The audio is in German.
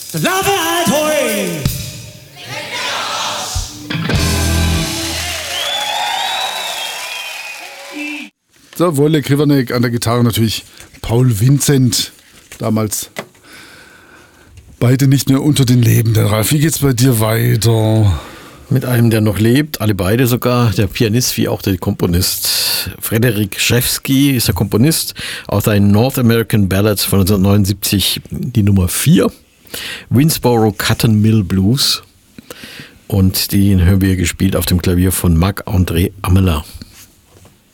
So, Wolle Krivanek an der Gitarre, natürlich Paul Vincent, damals beide nicht mehr unter den Lebenden. Ralf, wie geht's bei dir weiter? Mit einem, der noch lebt, alle beide sogar, der Pianist wie auch der Komponist. Frederic Rzewski ist der Komponist aus seinen North American Ballads von 1979, die Nummer 4, Winsboro Cotton Mill Blues. Und den hören wir gespielt auf dem Klavier von Marc-André Amelin.